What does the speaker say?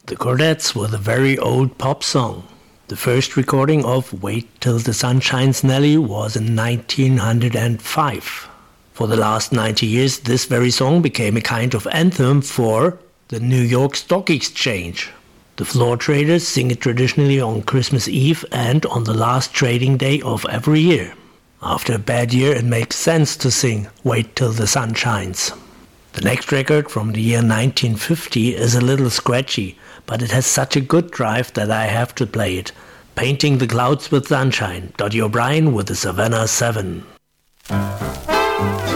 The Chordettes were the very old pop song. The first recording of Wait Till the Sun Shines Nelly was in 1905. For the last 90 years, this very song became a kind of anthem for the New York Stock Exchange. The floor traders sing it traditionally on Christmas Eve and on the last trading day of every year. After a bad year, it makes sense to sing Wait Till the Sun Shines. The next record from the year 1950 is a little scratchy, but it has such a good drive that I have to play it. Painting the Clouds with Sunshine, Dottie O'Brien with the Savannah 7.